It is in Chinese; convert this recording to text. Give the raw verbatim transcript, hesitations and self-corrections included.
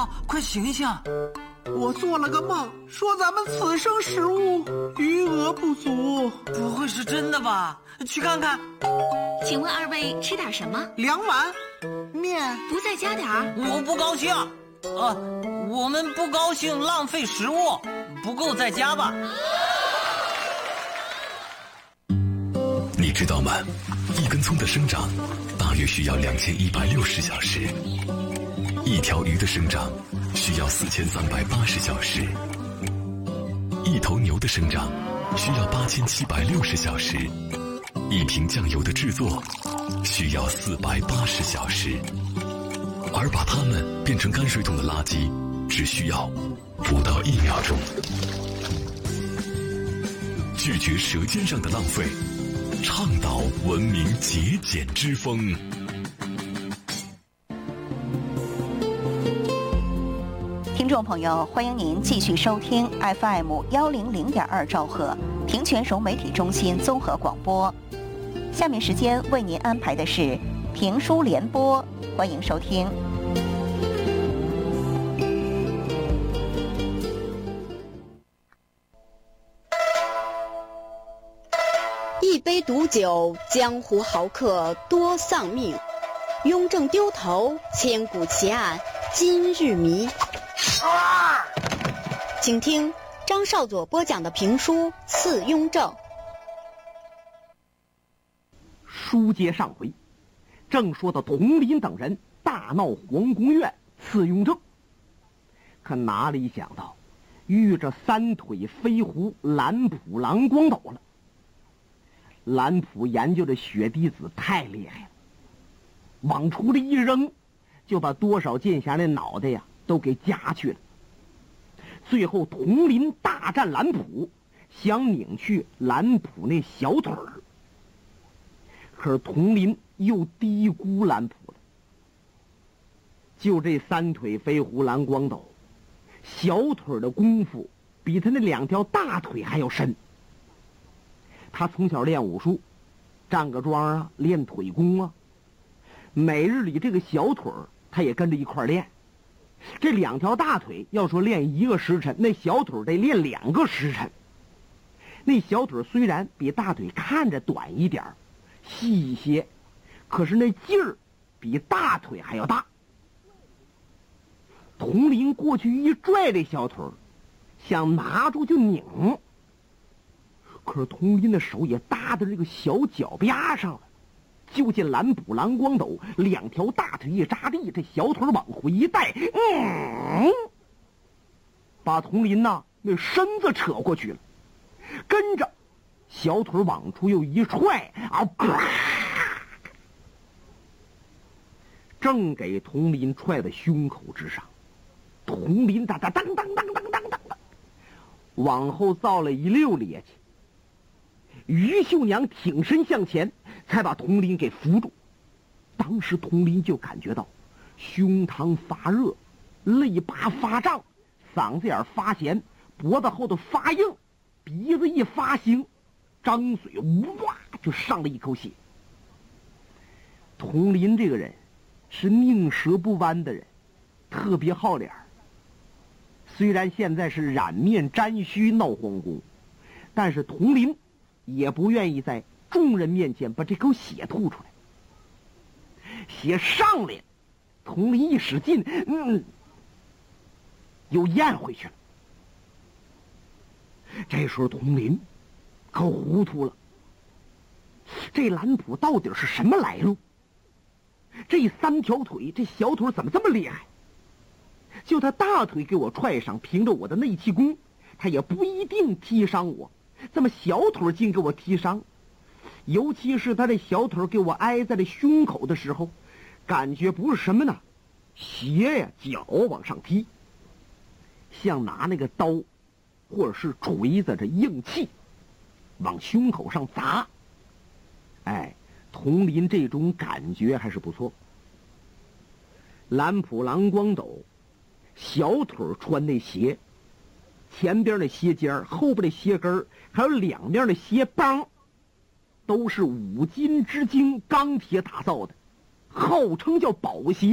长，快醒醒！ 我做了个梦，说咱们此生食物余额不足。 不会是真的吧？去看看。 请问二位吃点什么？ 两碗面。 不再加点儿？ 我不高兴。呃，我们不高兴浪费食物，不够再加吧。 你知道吗？一根葱的生长大约需要两千一百六十小时，一条鱼的生长需要四千三百八十小时，一头牛的生长需要八千七百六十小时，一瓶酱油的制作需要四百八十小时，而把它们变成泔水桶的垃圾只需要不到一秒钟。拒绝舌尖上的浪费，倡导文明节俭之风。 听众朋友，欢迎您继续收听 F M 幺零零点二兆赫平泉省媒体中心综合广播。下面时间为您安排的是评书联播，欢迎收听。 一杯毒酒，江湖豪客多丧命；雍正丢头，千古奇案今日谜。请听张少佐播讲的评书《刺雍正》。 书接上回，正说到佟林等人大闹皇宫院刺雍正，可哪里想到遇着三腿飞狐蓝普郎光斗了。蓝普研究的血滴子太厉害了，往出的一扔，就把多少剑侠的脑袋呀都给夹去了。最后佟林大战蓝普，想拧去蓝普那小腿儿，可是佟林又低估蓝普了。就这三腿飞狐蓝光斗，小腿的功夫比他那两条大腿还要深。他从小练武术，站个桩啊，练腿功啊，每日里这个小腿他也跟着一块练。这两条大腿要说练一个时辰，那小腿得练两个时辰。那小腿虽然比大腿看着短一点细一些，可是那劲儿比大腿还要大。佟林过去一拽这小腿，想拿住就拧，可是佟林的手也搭在这个小脚边上了。就见蓝普蓝光斗两条大腿一扎地，这小腿往回一带，嗯，把佟林呐那身子扯过去了，跟着小腿往出又一踹，啊，正给佟林踹在胸口之上。佟林哒哒当当当当当当当，往后造了一溜趔趄。于秀娘挺身向前，才把佟林给扶住。当时佟林就感觉到胸膛发热，肋巴发胀，嗓子眼发咸，脖子后头发硬，鼻子一发腥，张嘴哇就上了一口血。佟林这个人是宁折不弯的人，特别好脸。虽然现在是染面沾须闹皇宫，但是佟林也不愿意在众人面前把这口血吐出来。血上来，佟林一使劲，嗯，又咽回去了。这时候佟林可糊涂了，这蓝普到底是什么来路？这三条腿，这小腿怎么这么厉害？就他大腿给我踹上，凭着我的内气功，他也不一定踢伤我。这么小腿竟给我踢伤，尤其是他这小腿给我挨在这胸口的时候，感觉不是什么呢，斜呀脚往上踢，像拿那个刀或者是锤子这硬气往胸口上砸。哎，佟林这种感觉还是不错。蓝普蓝光斗小腿穿那鞋，前边的鞋尖，后边的鞋跟，还有两边的鞋帮，都是五金之精钢铁打造的，号称叫宝鞋。